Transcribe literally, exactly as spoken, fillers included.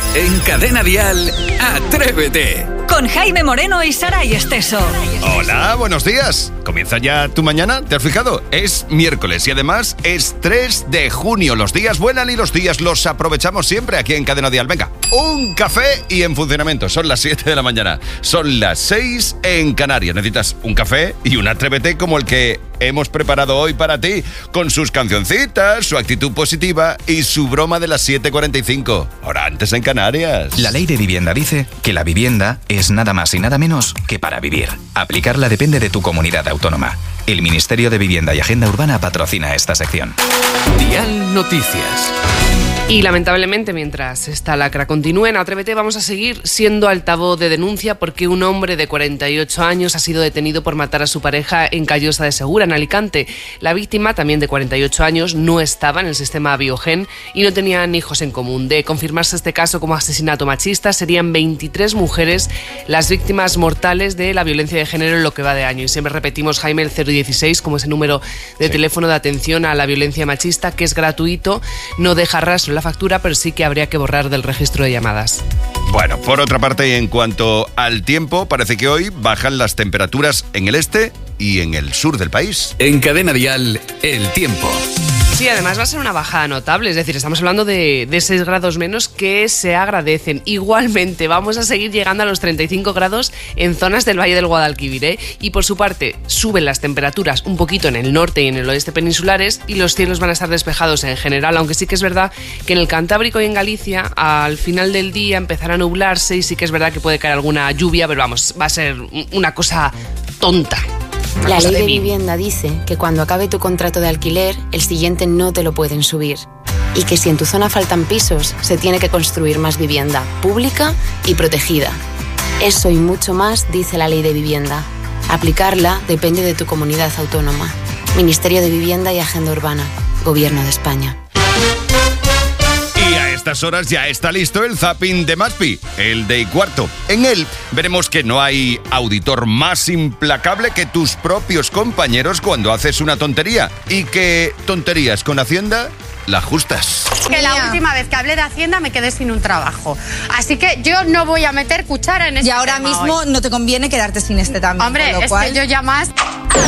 En Cadena Dial, Atrévete. Con Jaime Moreno y Saray Esteso. Hola, buenos días. ¿Comienza ya tu mañana? ¿Te has fijado? Es miércoles y además es tres de junio. Los días vuelan y los días los aprovechamos siempre aquí en Cadena Dial. Venga, un café y en funcionamiento. Son las siete de la mañana. Son las seis en Canarias. Necesitas un café y un Atrévete como el que hemos preparado hoy para ti, con sus cancioncitas, su actitud positiva y su broma de las siete cuarenta y cinco. Ahora antes en Canarias. La ley de vivienda dice que la vivienda es nada más y nada menos que para vivir. Aplicarla depende de tu comunidad autónoma. El Ministerio de Vivienda y Agenda Urbana patrocina esta sección. Dial Noticias. Y lamentablemente, mientras esta lacra continúe en Atrévete, vamos a seguir siendo altavoz de denuncia porque un hombre de cuarenta y ocho años ha sido detenido por matar a su pareja en Callosa de Segura, en Alicante. La víctima, también de cuarenta y ocho años, no estaba en el sistema Biogen y no tenían hijos en común. De confirmarse este caso como asesinato machista, serían veintitrés mujeres las víctimas mortales de la violencia de género en lo que va de año. Y siempre repetimos, Jaime, el cero dieciséis como ese número de sí. teléfono de atención a la violencia machista, que es gratuito, no deja rastro en la factura, pero sí que habría que borrar del registro de llamadas. Bueno, por otra parte, y en cuanto al tiempo, parece que hoy bajan las temperaturas en el este y en el sur del país. En Cadena Dial, el tiempo. Sí, además va a ser una bajada notable, es decir, estamos hablando de, de seis grados menos que se agradecen. Igualmente vamos a seguir llegando a los treinta y cinco grados en zonas del Valle del Guadalquivir, ¿eh? Y por su parte suben las temperaturas un poquito en el norte y en el oeste peninsulares y los cielos van a estar despejados en general, aunque sí que es verdad que en el Cantábrico y en Galicia al final del día empezará a nublarse y sí que es verdad que puede caer alguna lluvia, pero vamos, va a ser una cosa tonta. La ley de vivienda dice que cuando acabe tu contrato de alquiler, el siguiente no te lo pueden subir. Y que si en tu zona faltan pisos, se tiene que construir más vivienda pública y protegida. Eso y mucho más dice la ley de vivienda. Aplicarla depende de tu comunidad autónoma. Ministerio de Vivienda y Agenda Urbana. Gobierno de España. Y a estas horas ya está listo el zapping de Maspi, el de y cuarto. En él veremos que no hay auditor más implacable que tus propios compañeros cuando haces una tontería. Y que tonterías con Hacienda la justas. Que la última vez que hablé de Hacienda me quedé sin un trabajo. Así que yo no voy a meter cuchara en este Y ahora tema mismo hoy. No te conviene quedarte sin este también. Hombre, con lo es cual... que yo ya más...